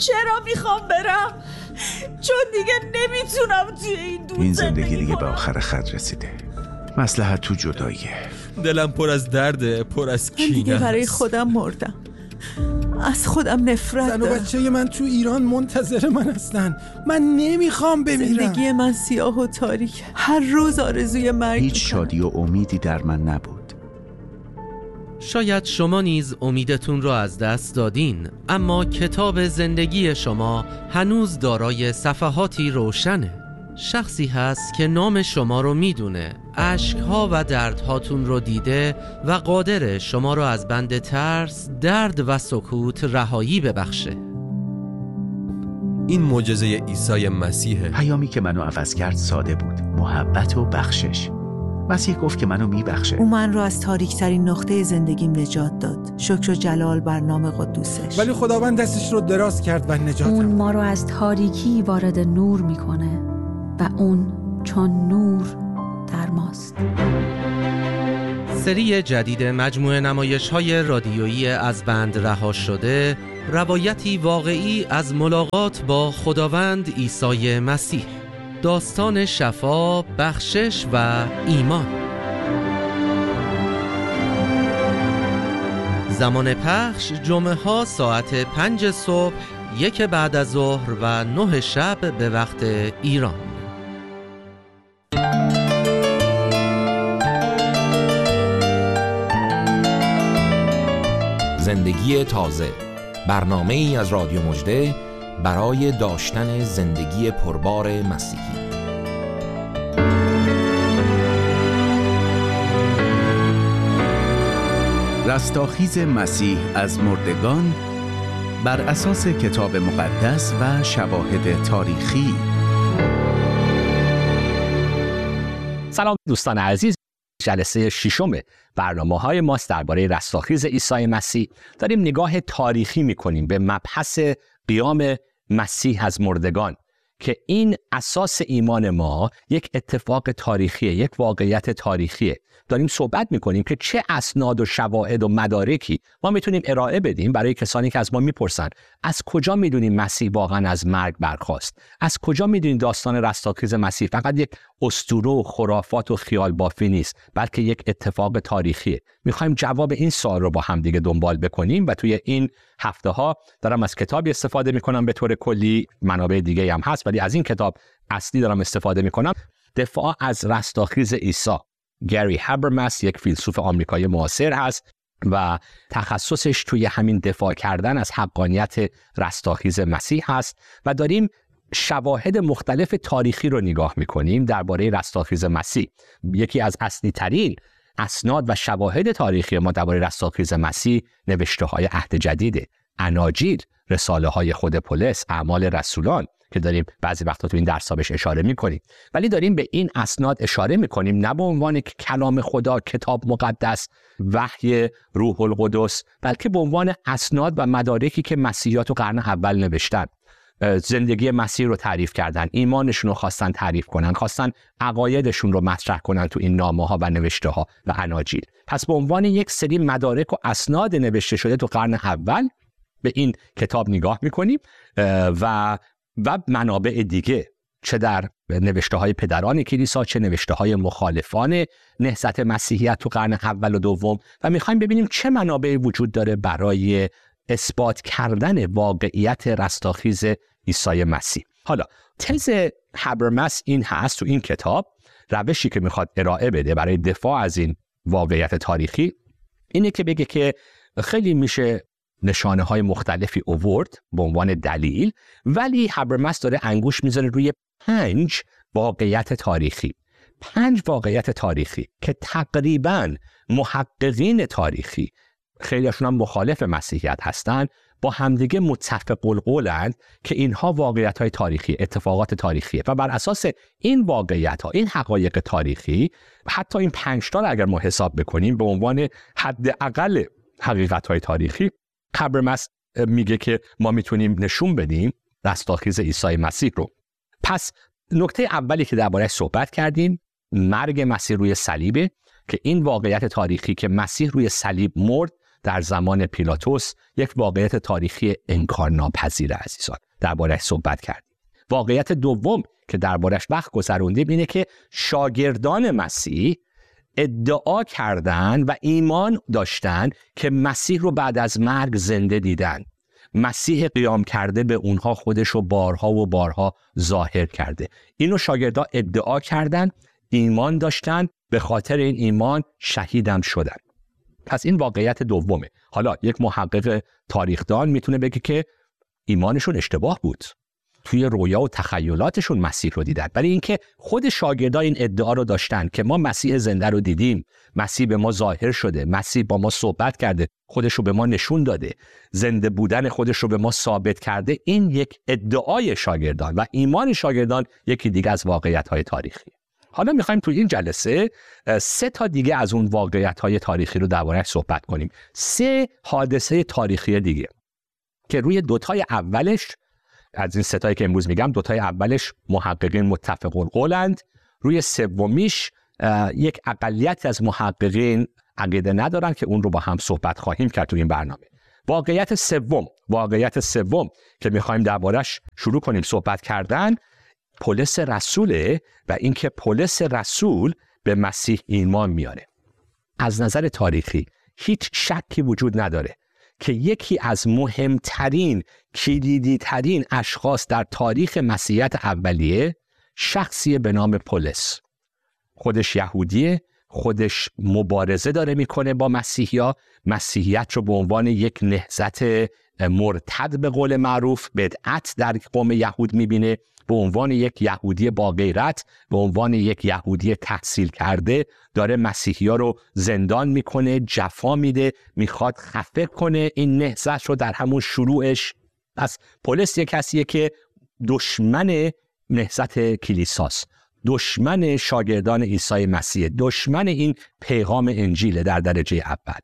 چرا میخوام برم؟ چون دیگه نمیتونم توی این دور این زندگی دیگه به آخر خط رسیده. مصلحت تو جداییه. دلم پر از درده، پر از کینه. من دیگه برای خودم مردم، از خودم نفرت زن و دارم. بچه من تو ایران منتظر من هستن. من نمیخوام بمیرم. زندگی من سیاه و تاریک، هر روز آرزوی مرگ هیچ میکنم. شادی و امیدی در من نبود. شاید شما نیز امیدتون را از دست دادین، اما کتاب زندگی شما هنوز دارای صفحاتی روشنه. شخصی هست که نام شما رو میدونه، اشک‌ها و دردهاتون رو دیده و قادر شما رو از بند ترس، درد و سکوت رهایی ببخشه. این معجزه عیسی مسیحه. پیامی که منو عوض کرد ساده بود: محبت و بخشش. مسیح گفت که منو میبخشه. او من رو از تاریک‌ترین نقطه زندگیم نجات داد. شکر و جلال بر نام قدوسش. ولی خداوند دستش رو دراز کرد و نجاتم. اون ما رو از تاریکی وارد نور میکنه و اون چون نور در ماست. سری جدید مجموعه نمایش‌های رادیویی از بند رها شده، روایتی واقعی از ملاقات با خداوند عیسی مسیح. داستان شفا، بخشش و ایمان. زمان پخش جمعه ها ساعت 5 صبح، 1 بعد از ظهر و 9 شب به وقت ایران. زندگی تازه، برنامه ای از رادیو مژده برای داشتن زندگی پربار مسیحی. رستاخیز مسیح از مردگان بر اساس کتاب مقدس و شواهد تاریخی. سلام دوستان عزیز، جلسه ششم برنامه‌های ماست درباره رستاخیز عیسی مسیح. داریم نگاه تاریخی می‌کنیم به مبحث قیام مسیح از مردگان که این اساس ایمان ما یک اتفاق تاریخیه، یک واقعیت تاریخیه. داریم صحبت میکنیم که چه اسناد و شواهد و مدارکی ما میتونیم ارائه بدیم برای کسانی که از ما میپرسن از کجا میدونیم مسیح واقعا از مرگ برخاست، از کجا میدونیم داستان رستاخیز مسیح فقط یک اسطوره و خرافات و خیال بافی نیست بلکه یک اتفاق تاریخیه. میخوایم جواب این سوال رو با هم دیگه دنبال بکنیم و توی این هفته ها دارم از کتابی استفاده میکنم، به طور کلی منابع دیگه هم هست ولی از این کتاب اصلی دارم استفاده میکنم. دفاع از رستاخیز عیسی. گری هابرماس یک فیلسوف آمریکایی معاصر هست و تخصصش توی همین دفاع کردن از حقانیت رستاخیز مسیح هست و داریم شواهد مختلف تاریخی رو نگاه میکنیم درباره رستاخیز مسیح. یکی از اصلی ترین اسناد و شواهد تاریخی ما درباره رستاخیز مسیح نوشته های عهد جدیده، اناجیل، رساله های خود پولس، اعمال رسولان که داریم بعضی وقتا تو این درس‌ها بهش اشاره می‌کنیم، ولی داریم به این اسناد اشاره می‌کنیم نه به عنوان کلام خدا، کتاب مقدس، وحی روح القدس، بلکه به عنوان اسناد و مدارکی که مسیحیان تو قرن اول نوشتن. زندگی مسیح رو تعریف کردن، ایمانشون رو خواستن تعریف کنن، خواستن عقایدشون رو مطرح کنن تو این نامه‌ها و نوشته‌ها و اناجیل. پس به عنوان یک سری مدارک و اسناد نوشته شده تو قرن اول به این کتاب نگاه می‌کنیم و منابع دیگه، چه در نوشته‌های پدران کلیسا چه نوشته‌های مخالفان نهضت مسیحیت تو قرن اول و دوم، و می‌خوایم ببینیم چه منابعی وجود داره برای اثبات کردن واقعیت رستاخیز عیسی مسیح. حالا تز هابرماس این هست تو این کتاب، روشی که میخواد ارائه بده برای دفاع از این واقعیت تاریخی اینه که بگه که خیلی میشه نشانه های مختلفی آورد به عنوان دلیل، ولی هابرماس داره انگوش میذاره روی 5 واقعیت تاریخی. 5 واقعیت تاریخی که تقریباً محققین تاریخی، خیلیشون هم مخالف مسیحیت هستن، با همدیگه متفق القولند که اینها واقعیت‌های تاریخی، اتفاقات تاریخیه و بر اساس این واقعیت‌ها، این حقایق تاریخی، حتی این 5 تا اگر ما حساب بکنیم به عنوان حداقل حقیقت‌های تاریخی، هابرماس میگه که ما میتونیم نشون بدیم رستاخیز عیسی مسیح رو. پس نکته اولی که درباره‌اش صحبت کردیم مرگ مسیح روی صلیبه که این واقعیت تاریخی که مسیح روی صلیب مرد در زمان پیلاتوس یک واقعیت تاریخی انکارناپذیر عزیزان درباره‌اش صحبت کردیم. واقعیت دوم که درباره‌اش وقت گذروندیم اینه که شاگردان مسیح ادعا کردن و ایمان داشتن که مسیح رو بعد از مرگ زنده دیدن. مسیح قیام کرده به اونها خودش رو بارها و بارها ظاهر کرده. اینو شاگردان ادعا کردن، ایمان داشتن، به خاطر این ایمان شهیدم شدن. پس این واقعیت دومه. حالا یک محقق تاریخدان میتونه بگه که ایمانشون اشتباه بود، توی رویا و تخیلاتشون مسیح رو دیدن، ولی اینکه خود شاگردان این ادعا رو داشتن که ما مسیح زنده رو دیدیم، مسیح به ما ظاهر شده، مسیح با ما صحبت کرده، خودش رو به ما نشون داده، زنده بودن خودش رو به ما ثابت کرده، این یک ادعای شاگردان و ایمان شاگردان یکی دیگه از واقعیت‌های تاریخی. حالا می‌خوایم توی این جلسه 3 تا دیگه از اون واقعیت‌های تاریخی رو درباره‌اش صحبت کنیم. 3 حادثه تاریخی دیگه که روی 2 تای اولش از این 3 تایی که امروز میگم 2 تای اولش محققین متفق القولند، روی سومیش یک اقلیت از محققین عقیده ندارن که اون رو با هم صحبت خواهیم کرد تو این برنامه. واقعیت سوم که میخوایم دربارش شروع کنیم صحبت کردن پولس رسوله و اینکه پولس رسول به مسیح ایمان میاره. از نظر تاریخی هیچ شکی وجود نداره که یکی از مهمترین کلیدی‌ترین اشخاص در تاریخ مسیحیت اولیه شخصی به نام پولس. خودش یهودیه، خودش مبارزه داره میکنه با مسیحیا، مسیحیت رو به عنوان یک نهضت مرتد به قول معروف بدعت در قوم یهود میبینه، به عنوان یک یهودی با غیرت، به عنوان یک یهودی تحصیل کرده داره مسیحیا رو زندان میکنه، جفا میده، میخواد خفه کنه این نهضت رو در همون شروعش. پس پولس یک کسیه که دشمن نهضت کلیساست، دشمن شاگردان عیسی مسیح، دشمن این پیغام انجیل در درجه اول.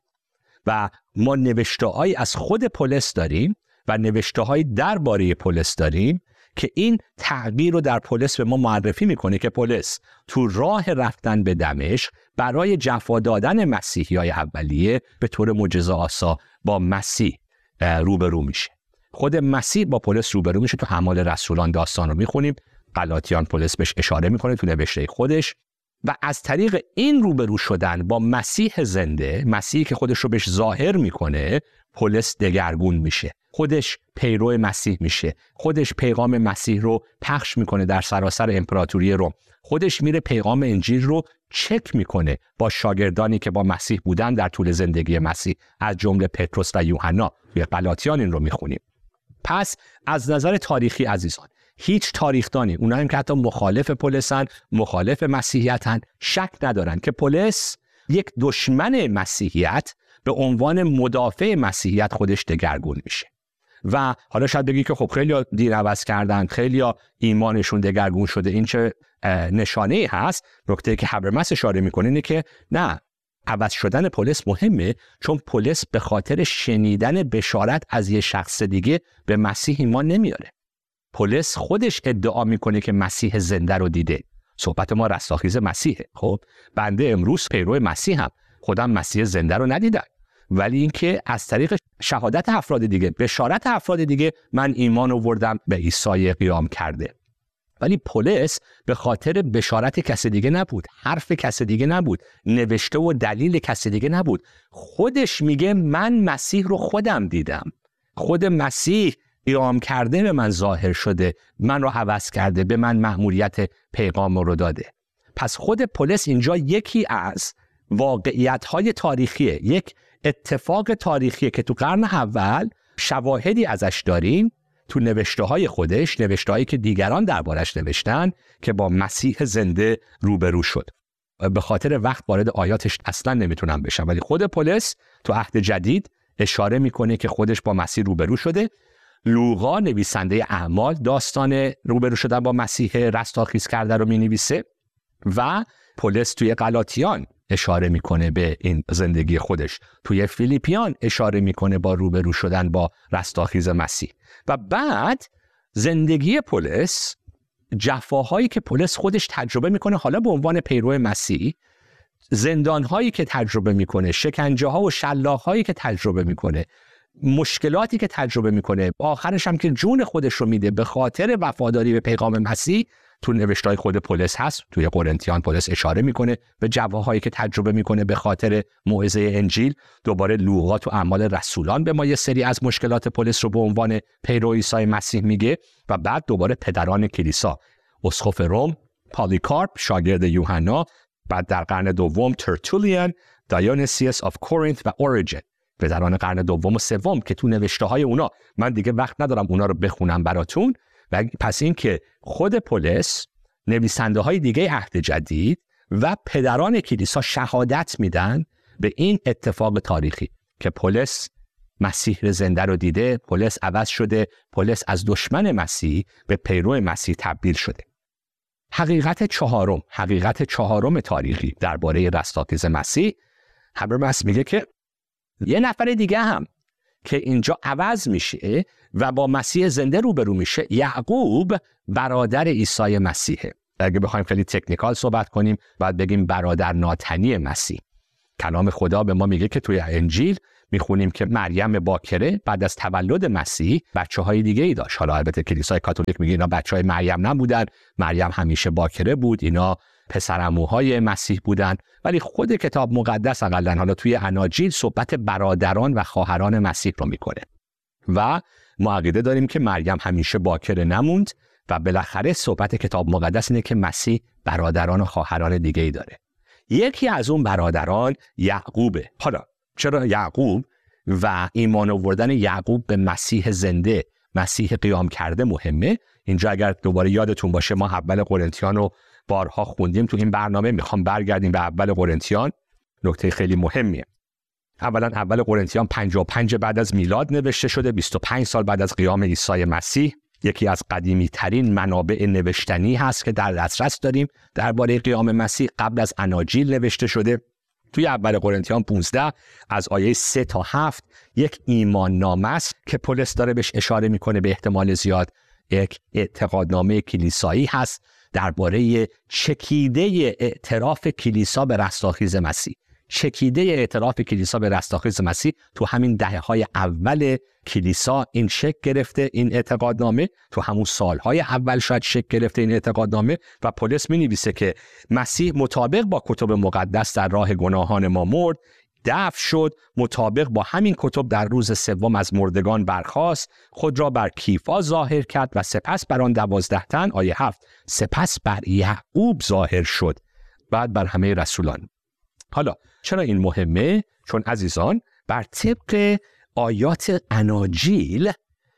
و ما نوشته‌هایی از خود پولس داریم و نوشته‌هایی درباره پولس داریم که این تغییر رو در پولس به ما معرفی میکنه که پولس تو راه رفتن به دمشق برای جفا دادن مسیحیای اولیه به طور معجزه‌آسا با مسیح روبرو میشه. خود مسیح با پولس روبرو میشه. تو اعمال رسولان داستان رو میخونیم، غلاطیان پولس بهش اشاره میکنه تو نوشته خودش و از طریق این روبرو شدن با مسیح زنده، مسیحی که خودش رو بهش ظاهر میکنه، پولس دگرگون میشه، خودش پیرو مسیح میشه، خودش پیغام مسیح رو پخش میکنه در سراسر امپراتوری روم، خودش میره پیغام انجیل رو چک میکنه با شاگردانی که با مسیح بودن در طول زندگی مسیح، از جمله پتروس و یوحنا. توی غلاطیان این رو میخونیم. پس از نظر تاریخی عزیزان هیچ تاریخدانی، اونایی که حتی مخالف پولسن، مخالف مسیحیتن، شک ندارن که پولس یک دشمن مسیحیت به عنوان مدافع مسیحیت خودش دگرگون میشه. و حالا شاید بگی که خب خیلی دین عوض کردن، خیلی ایمانشون دگرگون شده، این چه نشانه‌ای هست؟ نکته که هبرمس اشاره میکنه اینه که نه، عوض شدن پولس مهمه، چون پولس به خاطر شنیدن بشارت از یه شخص دیگه به مسیح ایمان نمیاره. پولس خودش ادعا میکنه که مسیح زنده رو دیده. صحبت ما رستاخیز مسیحه. خب بنده امروز پیرو مسیحم، خودم مسیح زنده رو ندیدم، ولی اینکه از طریق شهادت افراد دیگه، بشارت افراد دیگه، من ایمان آوردم به عیسی قیام کرده. ولی پولس به خاطر بشارت کسی دیگه نبود، حرف کسی دیگه نبود، نوشته و دلیل کسی دیگه نبود، خودش میگه من مسیح رو خودم دیدم، خود مسیح قیام کرده به من ظاهر شده، من رو عوض کرده، به من مأموریت پیغام رو داده. پس خود پولس اینجا یکی از واقعیت‌های تاریخیه، یک اتفاق تاریخیه که تو قرن اول شواهدی ازش داریم تو نوشته‌های خودش، نوشته‌هایی که دیگران دربارش نوشتن که با مسیح زنده روبرو شد. به خاطر وقت وارد آیاتش اصلا نمیتونم بشم، ولی خود پولس تو عهد جدید اشاره میکنه که خودش با مسیح روبرو شده. لوقا نویسنده اعمال داستان روبرو شدن با مسیح رستاخیز کرده رو مینویسه و پولس توی غلاطیان اشاره میکنه به این زندگی خودش، توی فیلیپیان اشاره میکنه با روبرو شدن با رستاخیز مسیح. و بعد زندگی پولس، جفاهایی که پولس خودش تجربه میکنه حالا به عنوان پیرو مسیح، زندان‌هایی که تجربه میکنه، شکنجه‌ها و شلاق‌هایی که تجربه میکنه، مشکلاتی که تجربه میکنه، آخرش هم که جون خودش رو میده به خاطر وفاداری به پیغام مسیح، تو نوشته‌های خود پولس هست. توی قرنتیان پولس اشاره میکنه به جواهایی که تجربه میکنه به خاطر موعظه انجیل. دوباره لوقا تو اعمال رسولان به ما یه سری از مشکلات پولس رو به عنوان پیرو عیسی مسیح میگه. و بعد دوباره پدران کلیسا، اسقف روم پالیکارپ شاگرد یوحنا، بعد در قرن دوم ترتولیان، دیونیسیوس آف کورینث و اوریجن، پدران قرن دوم و سوم که تو نوشته‌های اونا من دیگه وقت ندارم اونا رو بخونم براتون. و پس این که خود پولس، نویسنده‌های دیگه عهد جدید و پدران کلیسا شهادت میدن به این اتفاق تاریخی که پولس مسیح زنده رو دیده، پولس عوض شده، پولس از دشمن مسیح به پیرو مسیح تبدیل شده. حقیقت چهارم تاریخی درباره رستاخیز مسیح، هابرماس میگه که یه نفر دیگه هم که اینجا عوض میشه و با مسیح زنده روبرو میشه، یعقوب برادر عیسی مسیحه. اگه بخوایم خیلی تکنیکال صحبت کنیم باید بگیم برادر ناتنی مسیح. کلام خدا به ما میگه که توی انجیل میخونیم که مریم باکره بعد از تولد مسیح بچه‌های دیگه‌ای داشت. حالا البته کلیسای کاتولیک میگه اینا بچه‌های مریم نبودن، مریم همیشه باکره بود، اینا پسرعموهای مسیح بودن. ولی خود کتاب مقدس حداقل حالا توی اناجیل صحبت برادران و خواهران مسیح رو میکنه و ما عقیده داریم که مریم همیشه باکره نموند و بالاخره صحبت کتاب مقدس اینه که مسیح برادران و خواهران دیگه‌ای داره. یکی از اون برادران یعقوبه. حالا چرا یعقوب و ایمان آوردن یعقوب به مسیح زنده، مسیح قیام کرده مهمه؟ اینجا اگر دوباره یادتون باشه ما اول قرنتیان رو بارها خوندیم تو این برنامه، میخوام برگردیم به اول قرنتیان. نکته خیلی مهمیه. اولا اول قرنتیان 55 بعد از میلاد نوشته شده، 25 سال بعد از قیام عیسی مسیح. یکی از قدیمی ترین منابع نوشتنی هست که در دسترس داریم درباره قیام مسیح، قبل از اناجیل نوشته شده. توی اول قرنتیان 15 از آیه 3 تا 7 یک ایمان نامه است که پولس داره بهش اشاره میکنه، به احتمال زیاد یک اعتقادنامه کلیسایی هست درباره چکیده اعتراف کلیسا به رستاخیز مسیح. چکیده اعتراف کلیسا به رستاخیز مسیح تو همین دهه‌های اول کلیسا این شکل گرفته، این اعتقادنامه تو همون سالهای اول شاید شکل گرفته این اعتقادنامه. و پولس می‌نویسه که مسیح مطابق با کتب مقدس در راه گناهان ما مرد، دفن شد، مطابق با همین کتب در روز سوم از مردگان برخاست، خود را بر کیفا ظاهر کرد و سپس بر آن 12 تن، آیه 7، سپس بر یعقوب ظاهر شد، بعد بر همه رسولان. حالا چرا این مهمه؟ چون عزیزان بر طبق آیات اناجیل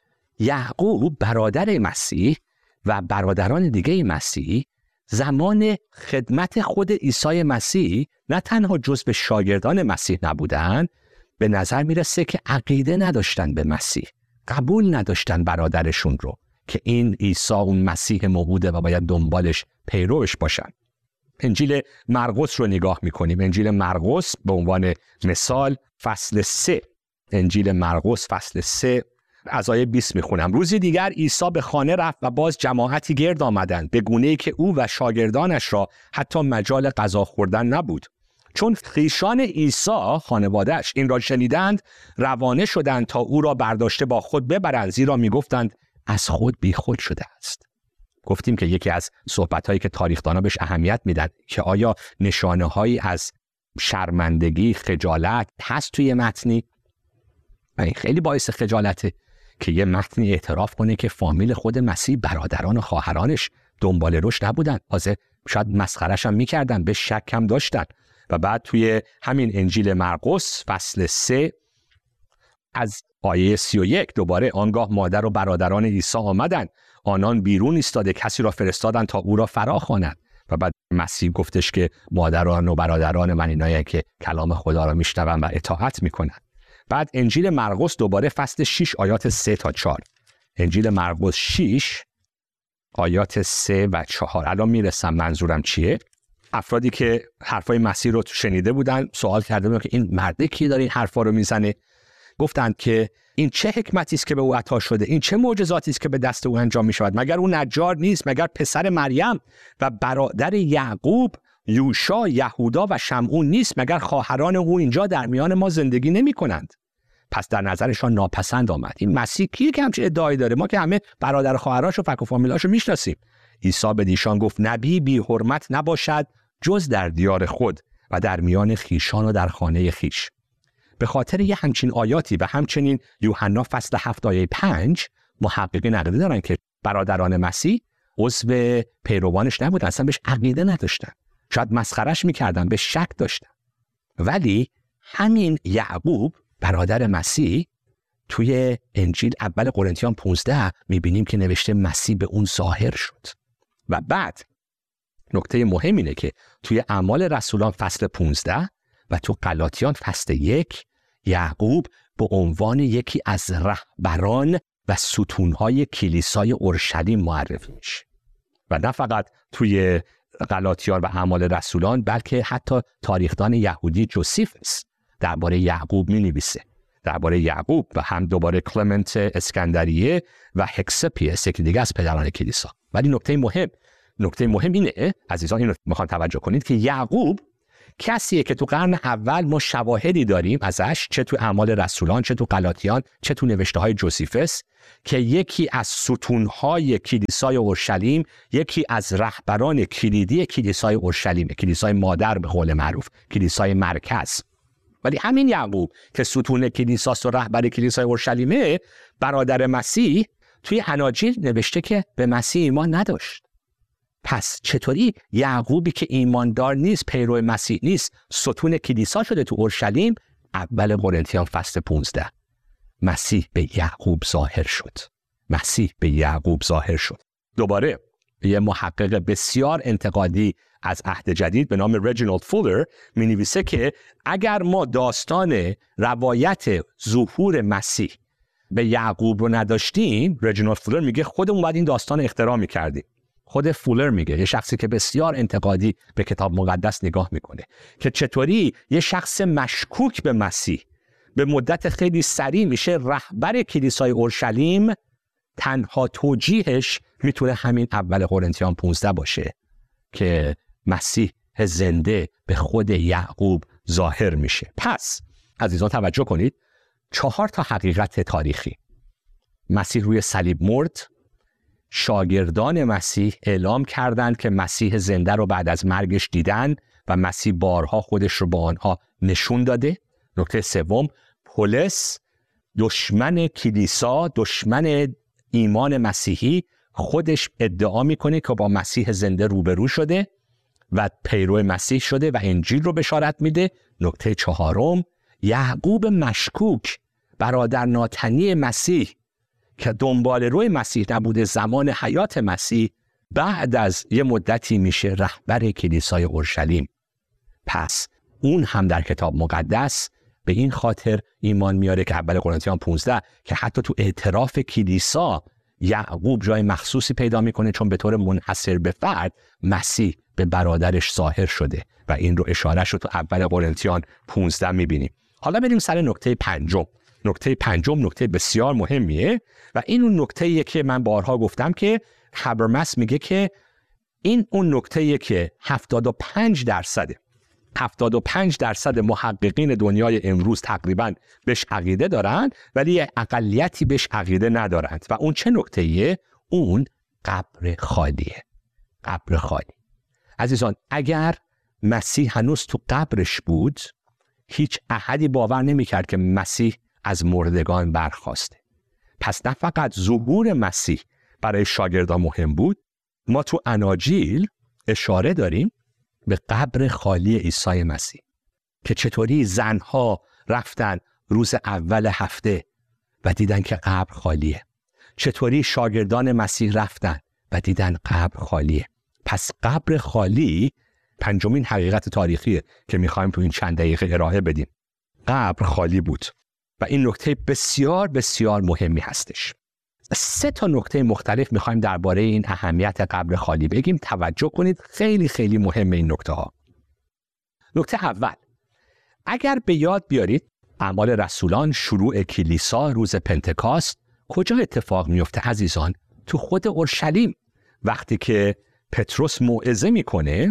یعقوب برادر مسیح و برادران دیگه مسیح زمان خدمت خود عیسی مسیح نه تنها جزو شاگردان مسیح نبودن، به نظر میرسه که عقیده نداشتن به مسیح، قبول نداشتن برادرشون رو که این عیسی اون مسیح موعوده و باید دنبالش پیروش باشن. انجیل مرقس رو نگاه میکنیم. انجیل مرقس به عنوان مثال فصل 3، انجیل مرقس فصل 3 از آیه 20 میخونم. روزی دیگر عیسی به خانه رفت و باز جماعتی گرد آمدند، به گونه‌ای که او و شاگردانش را حتی مجال غذا خوردن نبود. چون خویشان عیسی خانواده‌اش این را شنیدند، روانه شدند تا او را برداشته با خود ببرند، زیرا میگفتند از خود بیخود شده است. گفتیم که یکی از صحبت‌هایی که تاریخ‌دانا بهش اهمیت میدن که آیا نشانه‌هایی از شرمندگی، خجالت هست توی متنی؟ این خیلی باعث خجالته که یه متنی اعتراف کنه که فامیل خود مسیح، برادران و خواهرانش دنبال روش نبودن، حاضر شاید مسخرش هم میکردن، به شک هم داشتن. و بعد توی همین انجیل مرقس فصل 3 از آیه 31 دوباره، آنگاه مادر و برادران عیسی آمدند، آنان بیرون ایستاده کسی را فرستادند تا او را فرا خواند. و بعد مسیح گفتش که مادران و برادران من اینایی که کلام خدا را میشنون و اطاعت میکنن. بعد انجیل مرقس دوباره فصل 6 آیات 3 تا 4. انجیل مرقس 6 آیات 3 و 4. الان میرسم منظورم چیه. افرادی که حرفای مسیح رو شنیده بودن سوال کرده بودن که این مرده کی داره این حرفا رو میزنه؟ گفتند که این چه حکمتی است که به او عطا شده؟ این چه معجزاتی است که به دست او انجام می شود؟ مگر او نجار نیست؟ مگر پسر مریم و برادر یعقوب یوشع، یهودا و شمعون نیست مگر خواهران او اینجا در میان ما زندگی نمی کنند؟ پس در نظرشان ناپسند آمد این مسیح کیه که همچین ادعایی داره؟ ما که همه برادر خواهراشو فک و فامیلاشو میشناسیم. عیسی به ایشان گفت نبی بی حرمت نباشد جز در دیار خود و در میان خیشان و در خانه خیش. به خاطر یه همچین آیاتی و همچنین یوحنا فصل 7 آیه 5 محققین عقیده دارن که برادران مسیح عضو پیروانش نبودن، اصلا بهش عقیده نداشتن، شاید مسخرش میکردن، به شک داشتن. ولی همین یعقوب برادر مسیح توی انجیل اول قرنتیان 15 میبینیم که نوشته مسیح به اون ظاهر شد. و بعد نکته مهم اینه که توی اعمال رسولان فصل 15 و تو غلاطیان فصل 1 یعقوب به عنوان یکی از رهبران و ستونهای کلیسای اورشلیم معرفی میشه. و نه فقط توی غلاطیان و اعمال رسولان بلکه حتی تاریخدان یهودی جوسیفس درباره یعقوب می‌نویسه. درباره یعقوب و هم دوباره کلمنت اسکندریه و هکسپیس یکی دیگه از پدران کلیسا. ولی نکته مهم اینه عزیزان، اینو میخوام توجه کنید که یعقوب کسیه که تو قرن اول ما شواهدی داریم ازش، چه تو اعمال رسولان، چه تو غلاطیان، چه تو نوشته‌های جوسیفس، که یکی از ستونهای کلیسای اورشلیم، یکی از رهبران کلیدی کلیسای اورشلیم، کلیسای مادر به قول معروف، کلیسای مرکز. ولی همین یعقوب که ستون کلیساست و رهبر کلیسای اورشلیمه، برادر مسیح، توی اناجیل نوشته که به مسیح ایمان نداشت. پس چطوری یعقوبی که ایماندار نیست، پیرو مسیح نیست، ستون کلیسا شده تو اورشلیم؟ اول قرنتیان فصل 15 مسیح به یعقوب ظاهر شد. دوباره یه محقق بسیار انتقادی از عهد جدید به نام رجینالد فولر می نویسه که اگر ما داستان روایت ظهور مسیح به یعقوب رو نداشتیم، رجینالد فولر میگه خودمون باید این داستان اختراع میکردیم. خود فولر میگه، یه شخصی که بسیار انتقادی به کتاب مقدس نگاه میکنه، که چطوری یه شخص مشکوک به مسیح به مدت خیلی سریع میشه رهبر کلیسای اورشلیم. تنها توجیهش میتونه همین اول قرنتیان 15 باشه که مسیح زنده به خود یعقوب ظاهر میشه. پس عزیزان توجه کنید، 4 حقیقت تاریخی. مسیح روی صلیب مرد، شاگردان مسیح اعلام کردند که مسیح زنده رو بعد از مرگش دیدن و مسیح بارها خودش رو با آنها نشون داده. نکته سوم، پولس دشمن کلیسا، دشمن ایمان مسیحی، خودش ادعا میکنه که با مسیح زنده روبرو شده و پیرو مسیح شده و انجیل رو بشارت میده. نکته چهارم، یعقوب مشکوک، برادر ناتنی مسیح که دنبال روی مسیح نبوده زمان حیات مسیح، بعد از یه مدتی میشه رهبر کلیسای اورشلیم. پس اون هم در کتاب مقدس به این خاطر ایمان میاره که اول قرنتیان 15 که حتی تو اعتراف کلیسا یعقوب جای مخصوصی پیدا میکنه، چون به طور منحصر به فرد مسیح به برادرش ظاهر شده و این رو اشاره شد تو اول قرنتیان 15 میبینیم. حالا بریم سر نکته پنجم. نکته بسیار مهمیه و این اون نکته‌ایه که من بارها گفتم که هابرمس میگه که این اون نکته‌ایه که 75% محققین دنیای امروز تقریباً بهش عقیده دارن ولی اقلیتی بهش عقیده ندارند. و اون چه نکته‌ایه؟ اون قبر خالیه. قبر خالی. عزیزان، اگر مسیح هنوز تو قبرش بود، هیچ احدی باور نمی‌کرد که مسیح از مردگان برخاسته. پس نه فقط ظهور مسیح برای شاگردان مهم بود، ما تو اناجیل اشاره داریم به قبر خالی عیسی مسیح که چطوری زنها رفتن روز اول هفته و دیدن که قبر خالیه، چطوری شاگردان مسیح رفتن و دیدن قبر خالیه. پس قبر خالی پنجمین حقیقت تاریخیه که میخوایم تو این چند دقیقه ارائه بدیم. قبر خالی بود و این نکته بسیار بسیار مهمی هستش. 3 نکته مختلف میخوایم درباره این اهمیت قبر خالی بگیم. توجه کنید، خیلی خیلی مهمه این نکته ها. نکته اول، اگر به یاد بیارید اعمال رسولان، شروع کلیسا روز پنتکاست کجا اتفاق میفته عزیزان؟ تو خود اورشلیم. وقتی که پتروس موعظه میکنه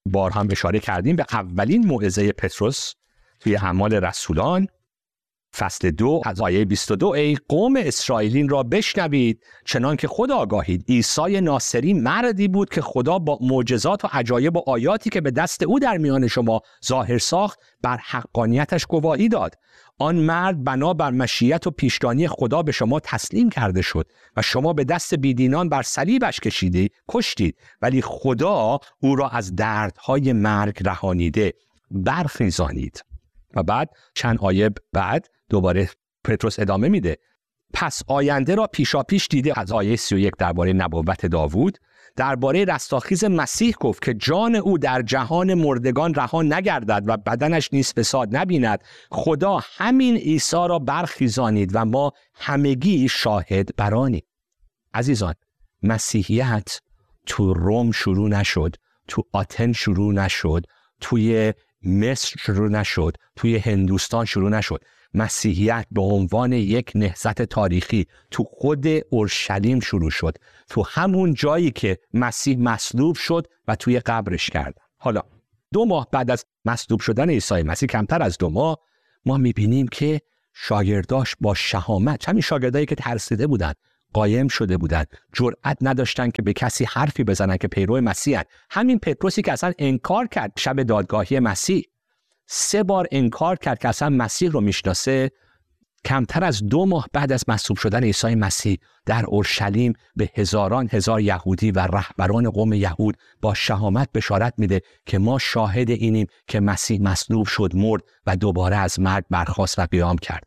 بار هم اشاره کردیم به اولین موعظه پتروس توی اعمال رسولان فصل 2 از آیه 22: ای قوم اسرائیلین را بشنوید، چنان که خود آگاهید عیسی ناصری مردی بود که خدا با معجزات و عجایب و آیاتی که به دست او در میان شما ظاهر ساخت بر حقانیتش گواهی داد. آن مرد بنا بر مشیت و پیشگانی خدا به شما تسلیم کرده شد و شما به دست بیدینان بر صلیبش کشتید، ولی خدا او را از دردهای مرگ رهانیده برخیزانید. و بعد چند آیه بعد دوباره پتروس ادامه میده: پس آینده را پیشاپیش دیده. از آیه 31 درباره نبوت داوود، درباره رستاخیز مسیح گفت که جان او در جهان مردگان رها نگردد و بدنش نیز فساد نبیند. خدا همین عیسی را برخیزانید و ما همگی شاهد برانیم. عزیزان، مسیحیت تو روم شروع نشد، تو آتن شروع نشد، توی مصر شروع نشد، توی هندوستان شروع نشد. مسیحیت به عنوان یک نهضت تاریخی تو خود اورشلیم شروع شد، تو همون جایی که مسیح مصلوب شد و توی قبرش کردن. حالا 2 ماه بعد از مصلوب شدن عیسی مسیح، کمتر از 2 ماه، ما میبینیم که شاگرداش با شهامت، همین شاگردایی که ترسیده بودن، قایم شده بودن، جرأت نداشتن که به کسی حرفی بزنن که پیرو مسیحن. همین پتروسی که اصلا انکار کرد شب دادگاهی مسیح، 3 بار انکار کرد که اصلا مسیح رو میشناسه، کمتر از 2 ماه بعد از مصلوب شدن عیسی مسیح در اورشلیم به هزاران هزار یهودی و رهبران قوم یهود با شهامت بشارت میده که ما شاهد اینیم که مسیح مصلوب شد، مرد و دوباره از مرگ برخاست و قیام کرد.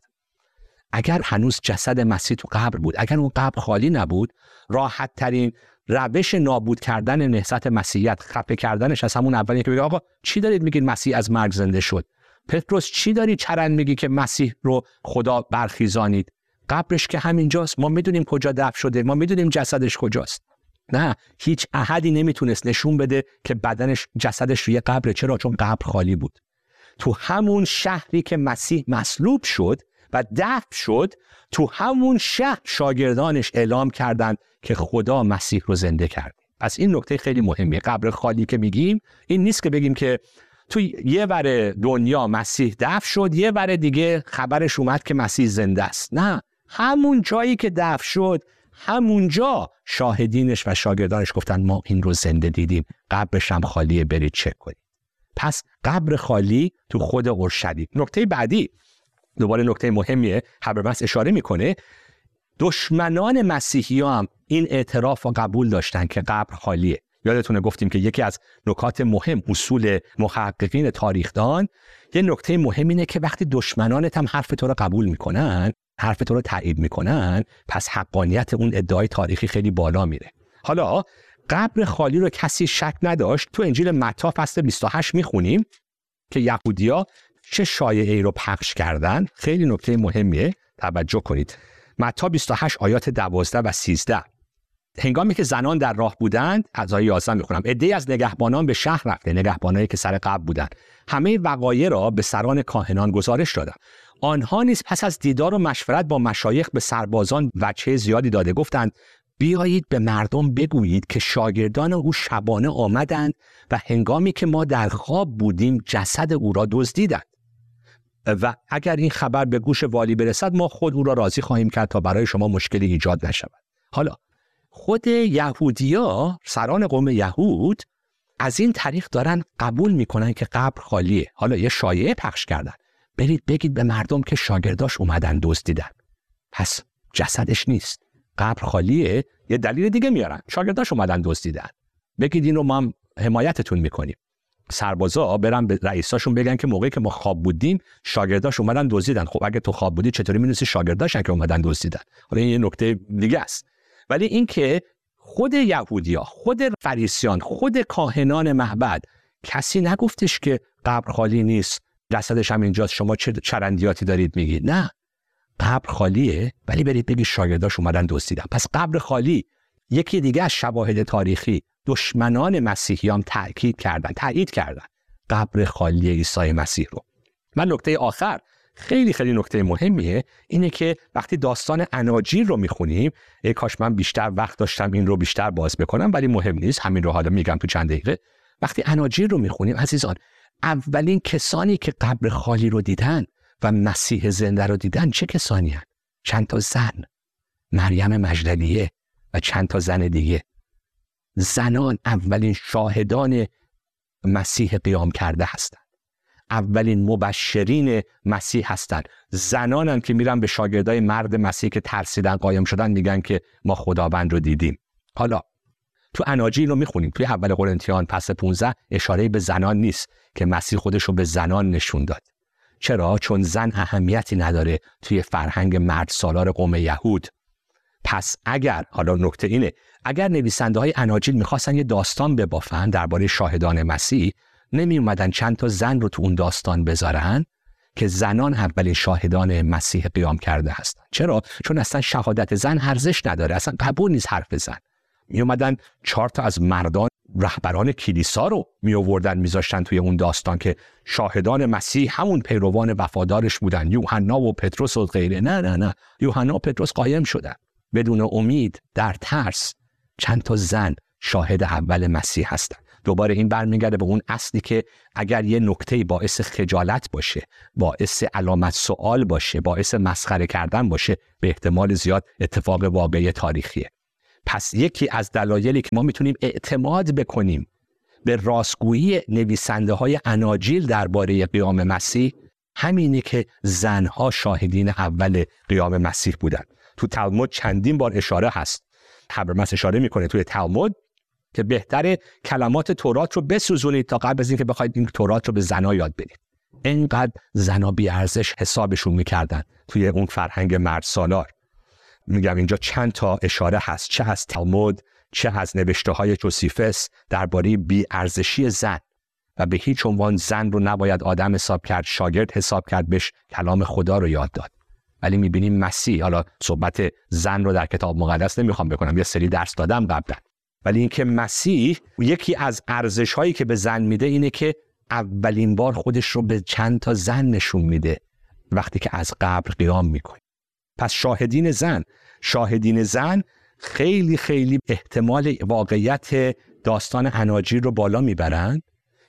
اگر هنوز جسد مسیح تو قبر بود، اگر اون قبر خالی نبود، راحت ترین روش نابود کردن نهضت مسیحیت، خفه کردنش از همون اولی که بگه آقا چی دارید میگید مسیح از مرگ زنده شد؟ پتروس چی داری چرند میگی که مسیح رو خدا برخیزانید؟ قبرش که همینجاست، ما میدونیم کجا دفن شده، ما میدونیم جسدش کجاست. نه، هیچ احدی نمیتونست نشون بده که بدنش، جسدش روی قبره. چرا؟ چون قبر خالی بود. تو همون شهری که مسیح مصلوب شد و دفن شد، تو همون شهر شاگردانش اعلام کردند که خدا مسیح رو زنده کرد. پس این نکته خیلی مهمه. قبر خالی که میگیم این نیست که بگیم که تو یه ور دنیا مسیح دفن شد، یه ور دیگه خبرش اومد که مسیح زنده است. نه، همون جایی که دفن شد، همونجا شاهدینش و شاگردانش گفتن ما این رو زنده دیدیم، قبرش هم خالیه، برید چک کنید. پس قبر خالی تو خود اورشلیم. نکته بعدی، دوباره نکته مهمیه، حبربس اشاره میکنه، دشمنان مسیحی هم این اعتراف و قبول داشتن که قبر خالیه. یادتونه گفتیم که یکی از نکات مهم، اصول محققین تاریخدان، یه نکته مهم اینه که وقتی دشمنانت هم حرف تو رو قبول میکنن، حرف تو رو تایید میکنن، پس حقانیت اون ادعای تاریخی خیلی بالا میره. حالا قبر خالی رو کسی شک نداشت. تو انجیل متی فصل 28 میخونیم که یهودیا چه شایعه‌ای رو پخش کردن. خیلی نکته مهمیه، توجه کنید. متی 28 آیات 12 و 13. هنگامی که زنان در راه بودند، از آیه 11 میخونم، عده‌ای از نگهبانان به شهر رفته، نگهبانایی که سر قبر بودند، همه وقایع را به سران کاهنان گزارش دادند. آنها نیز پس از دیدار و مشورت با مشایخ به سربازان وجه زیادی داده، گفتند بیایید به مردم بگویید که شاگردان او شبانه آمدند و هنگامی که ما در خواب بودیم جسد او را دزدیدند. و اگر این خبر به گوش والی برسد، ما خود او را راضی خواهیم کرد تا برای شما مشکلی ایجاد نشود. حالا خود یهودیا، سران قوم یهود، از این طریق دارن قبول میکنن که قبر خالیه. حالا یه شایعه پخش کردن، برید بگید به مردم که شاگرداش اومدن دزدیدن، پس جسدش نیست، قبر خالیه. یه دلیل دیگه میارن، شاگرداش اومدن دزدیدن، بگید این رو ما هم حمایتتون میکنیم. سربازا برن به رئیساشون بگن که موقعی که ما خواب بودیم شاگرداش اومدن دزدیدن. خب اگه تو خواب بودی چطوری میدونستی شاگرداشن که اومدن دزدیدن؟ حالا این یه نکته دیگه است. ولی این که خود یهودیا، خود فریسیان، خود کاهنان معبد، کسی نگفتش که قبر خالی نیست، جسدش هم اینجاست، شما چه چرندیاتی دارید میگید. نه، قبر خالیه، ولی برید بگید شاگرداش اومدن دزدیدن. پس قبر خالی یکی دیگه از شواهد تاریخی دشمنان مسیحیان تایید کردن قبر خالی عیسی مسیح رو. من نکته آخر، خیلی خیلی نکته مهمیه، اینه که وقتی داستان اناجیل رو میخونیم، ای کاش من بیشتر وقت داشتم این رو بیشتر باز بکنم، ولی مهم نیست، همین رو حالا میگم تو چند دقیقه. وقتی اناجیل رو میخونیم عزیزان، اولین کسانی که قبر خالی رو دیدن و مسیح زنده رو دیدن چه کسانی هستند؟ چند تا زن، مریم مجدلیه و چند تا زن دیگه. زنان اولین شاهدان مسیح قیام کرده هستند، اولین مبشرین مسیح هستند. زنانن که میرن به شاگردای مرد مسیح که ترسیدن قایم شدن میگن که ما خداوند رو دیدیم. حالا تو اناجیل رو میخونیم، توی اول قرنتیان پس 15 اشاره به زنان نیست که مسیح خودش رو به زنان نشون داد. چرا؟ چون زن اهمیتی نداره توی فرهنگ مرد سالار قوم یهود. پس اگر، حالا نکته اینه، اگر نویسنده های اناجیل میخواستن یه داستان ببافن درباره شاهدان مسیح، نمی اومدن چند تا زن رو تو اون داستان بذارن که زنان اولین شاهدان مسیح قیام کرده هستن. چرا؟ چون اصلا شهادت زن ارزش نداره، اصلا قبول نیست حرف زن. می اومدن 4 تا از مردان رهبران کلیسا رو می آوردن میذاشتن توی اون داستان که شاهدان مسیح همون پیروان وفادارش بودن، یوحنا و پتروس و غیره. نه، یوحنا و پتروس قایم شدن بدون امید، در ترس. چند تا زن شاهد اول مسیح هستن. دوباره این برمیگرده به اون اصلی که اگر یه نکته باعث خجالت باشه، باعث علامت سوال باشه، باعث مسخره کردن باشه، به احتمال زیاد اتفاق واقعی تاریخیه. پس یکی از دلایلی که ما میتونیم اعتماد بکنیم به راستگویی نویسنده های اناجیل درباره قیام مسیح همینه که زنها شاهدین اول قیام مسیح بودن. تو تلمود چندین بار اشاره هست. حبرمس اشاره میکنه توی تلمود که بهتره کلمات تورات رو بسوزونید تا قبل از اینکه بخواید این تورات رو به زنا یاد بدید. اینقدر زنا بی ارزش حسابشون میکردن توی اون فرهنگ مرد سالار. میگم اینجا چند تا اشاره هست، چه از تلمود چه از نوشته های جوسیفس درباره بی ارزشی زن و به هیچ عنوان زن رو نباید آدم حساب کرد، شاگرد حساب کرد، بهش کلام خدا رو یاد داد. ولی میبینیم مسیح، حالا صحبت زن رو در کتاب مقدس نمیخوام بکنم، یه سری درس دادم قبلا، ولی اینکه مسیح یکی از ارزش هایی که به زن میده اینه که اولین بار خودش رو به چند تا زن نشون میده وقتی که از قبر قیام میکنه. پس شاهدین زن خیلی خیلی احتمال واقعیت داستان اناجیل رو بالا میبرن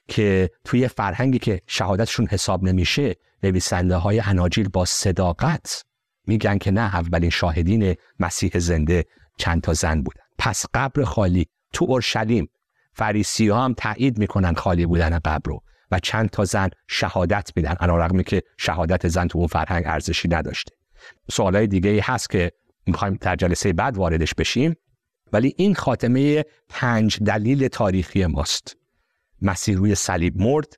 که توی فرهنگی که شهادتشون حساب نمیشه، نویسنده های اناجیل با صداقت میگن که نه، اولین شاهدین مسیح زنده چند تا زن بودن. پس قبر خالی تو اورشلیم، فریسی ها هم تایید میکنن خالی بودن قبر رو و چند تا زن شهادت میدن، علیرغم که شهادت زن تو اون فرهنگ ارزشی نداشته. سوالای دیگه هست که میخوایم در جلسه بعد واردش بشیم، ولی این خاتمه 5 دلیل تاریخی ماست. مسیح روی صلیب مرد،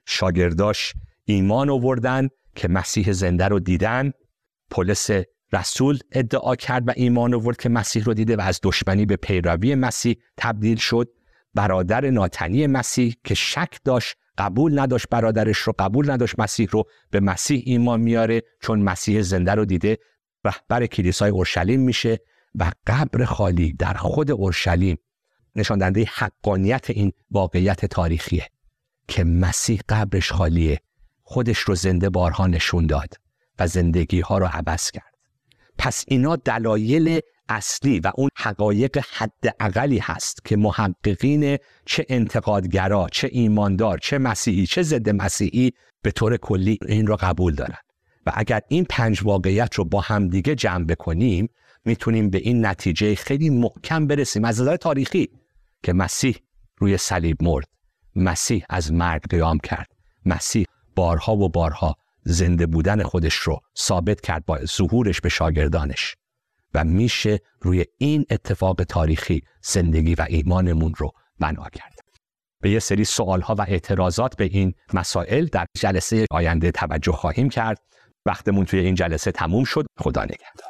شاگرداش ایمان آوردن که مسیح زنده رو دیدن، پولس رسول ادعا کرد و ایمان آورد که مسیح رو دیده و از دشمنی به پیروی مسیح تبدیل شد. برادر ناتنی مسیح که شک داشت، قبول نداشت برادرش رو، قبول نداشت مسیح رو، به مسیح ایمان میاره چون مسیح زنده رو دیده، رهبر کلیسای اورشلیم میشه و قبر خالی در خود اورشلیم نشان دهنده حقانیت این واقعیت تاریخیه که مسیح قبرش خالیه، خودش رو زنده بارها نشون داد و زندگی ها رو عوض کرد. پس اینا دلایل اصلی و اون حقایق حداقلی هست که محققین چه انتقادگرا، چه ایماندار، چه مسیحی، چه ضد مسیحی به طور کلی این رو قبول دارن. و اگر این 5 واقعیت رو با هم دیگه جمع بکنیم میتونیم به این نتیجه خیلی محکم برسیم از نظر تاریخی که مسیح روی صلیب مرد، مسیح از مرگ قیام کرد، مسیح بارها و بارها زنده بودن خودش رو ثابت کرد با ظهورش به شاگردانش و میشه روی این اتفاق تاریخی زندگی و ایمانمون رو بنا کرد. به یه سری سوالها و اعتراضات به این مسائل در جلسه آینده توجه خواهیم کرد. وقتمون توی این جلسه تموم شد. خدا نگهدار.